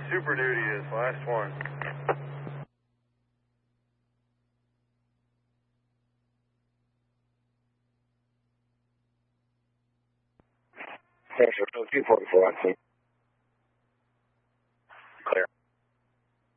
Super Duty is last one. Central 244, I see.